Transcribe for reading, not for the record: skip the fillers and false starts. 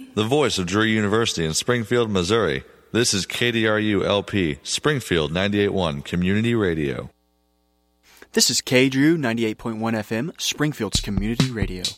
the voice of Drew University in Springfield, Missouri. This is KDRU-LP, Springfield 98.1 Community Radio. This is KDRU 98.1 FM, Springfield's Community Radio.